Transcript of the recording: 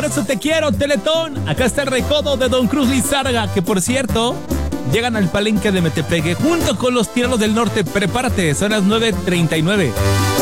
por eso te quiero, Teletón. Acá está el recodo de Don Cruz Lizárraga, que por cierto, llegan al palenque de Metepeque junto con los Tiranos del Norte. Prepárate, son las 9:39.